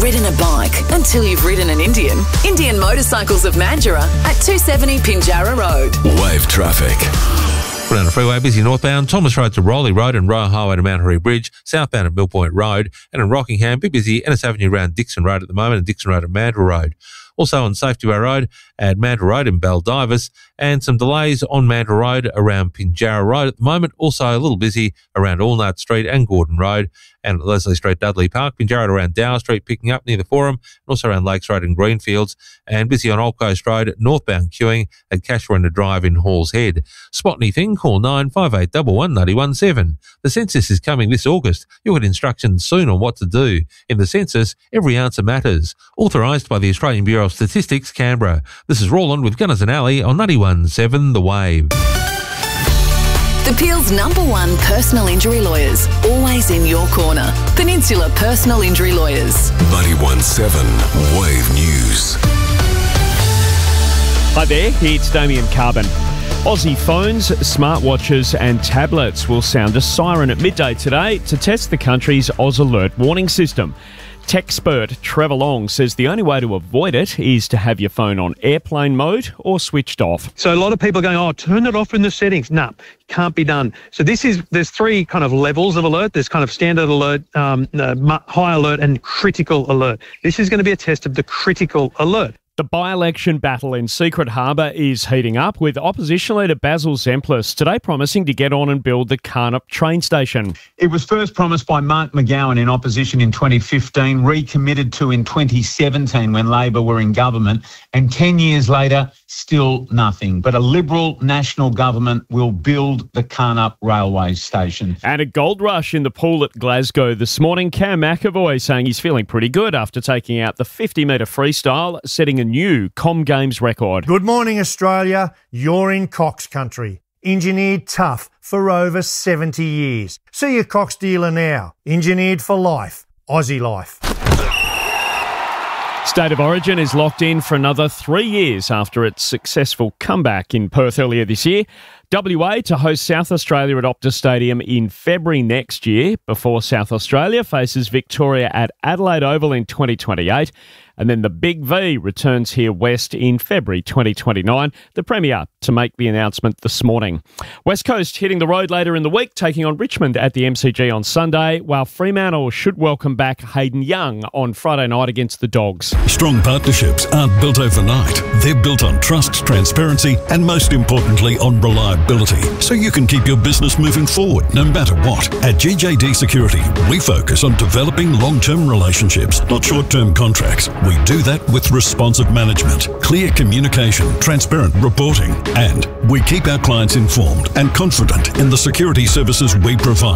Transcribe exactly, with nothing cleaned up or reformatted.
ridden a bike until you've ridden an Indian. Indian Motorcycles of Mandurah at two seventy Pinjarra Road. Wave traffic. Down the freeway, busy northbound, Thomas Road to Rowley Road and Royal Highway to Mount Harry Bridge, southbound at Mill Point Road, and in Rockingham, be busy, Ennis Avenue around Dixon Road at the moment and Dixon Road at Mandurah Road. Also on Safety Way Road at Mandurah Road in Baldivis, and some delays on Mandurah Road around Pinjarra Road at the moment. Also a little busy around Allnut Street and Gordon Road, and at Leslie Street, Dudley Park. Pinjarra around Dower Street picking up near the Forum, and also around Lakes Road and Greenfields, and busy on Old Coast Road, northbound queuing at Cashwarinda Drive in Halls Head. Spot anything, call nine five eight one one nine one seven. The census is coming this August. You'll get instructions soon on what to do. In the census, every answer matters. Authorised by the Australian Bureau of Statistics, Canberra. This is Roland with Gunners and Alley on ninety-one point seven The Wave. The Peel's number one personal injury lawyers, always in your corner. Peninsula Personal Injury Lawyers. ninety-one point seven Wave News. Hi there, it's Damien Carbon. Aussie phones, smartwatches and tablets will sound a siren at midday today to test the country's Oz Alert warning system. Techspert Trevor Long says the only way to avoid it is to have your phone on airplane mode or switched off. So a lot of people are going, oh, turn it off in the settings. No, can't be done. So this is, there's three kind of levels of alert. There's kind of standard alert, um, uh, high alert and critical alert. This is going to be a test of the critical alert. The by-election battle in Secret Harbour is heating up, with opposition leader Basil Zemplis today promising to get on and build the Carnup train station. It was first promised by Mark McGowan in opposition in twenty fifteen, recommitted to in twenty seventeen when Labor were in government, and ten years later, still nothing. But a Liberal national government will build the Carnup railway station. And a gold rush in the pool at Glasgow this morning. Cam McAvoy saying he's feeling pretty good after taking out the fifty metre freestyle, setting a new Com Games record. Good morning, Australia. You're in Cox country. Engineered tough for over seventy years. See your Cox dealer now. Engineered for life. Aussie life. State of Origin is locked in for another three years after its successful comeback in Perth earlier this year. W A to host South Australia at Optus Stadium in February next year, before South Australia faces Victoria at Adelaide Oval in twenty twenty-eight. And then the Big V returns here west in February twenty twenty-nine. The Premier to make the announcement this morning. West Coast hitting the road later in the week, taking on Richmond at the M C G on Sunday, while Fremantle should welcome back Hayden Young on Friday night against the Dogs. Strong partnerships aren't built overnight. They're built on trust, transparency, and most importantly, on reliability. So you can keep your business moving forward no matter what. At G J D Security, we focus on developing long-term relationships, not short-term contracts. We do that with responsive management, clear communication, transparent reporting, and we keep our clients informed and confident in the security services we provide.